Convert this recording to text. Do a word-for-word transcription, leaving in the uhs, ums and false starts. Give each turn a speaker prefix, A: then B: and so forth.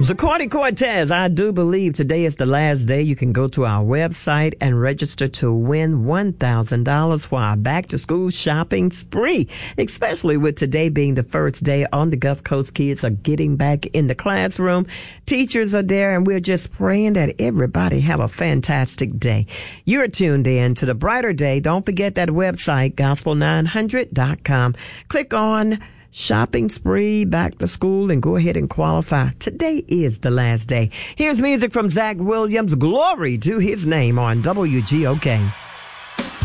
A: Zacordi Cortez, I do believe today is the last day. You can go to our website and register to win one thousand dollars for our back-to-school shopping spree, especially with today being the first day on the Gulf Coast. Kids are getting back in the classroom. Teachers are there, and we're just praying that everybody have a fantastic day. You're tuned in to the brighter day. Don't forget that website, gospel nine hundred dot com. Click on shopping spree, back to school, and go ahead and qualify. Today is the last day. Here's music from Zach Williams. Glory to his name on W G O K.